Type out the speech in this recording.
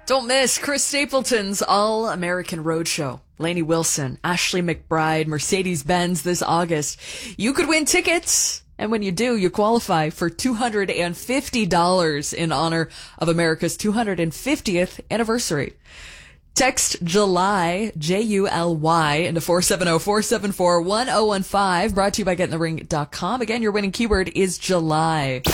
Don't miss Chris Stapleton's All-American Roadshow. Lainey Wilson, Ashley McBryde, Mercedes-Benz this August. You could win tickets. And when you do, you qualify for $250 in honor of America's 250th anniversary. Text July, July, into 470-474-1015, brought to you by GetInTheRing.com. Again, your winning keyword is July.